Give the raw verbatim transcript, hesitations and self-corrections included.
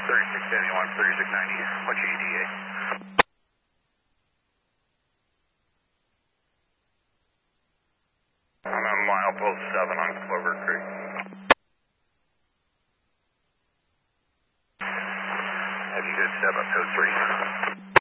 thirty-six seventy-one, thirty-six ninety. What's your E T A? I'm at milepost seven on Clover Creek. Have you good step up code three?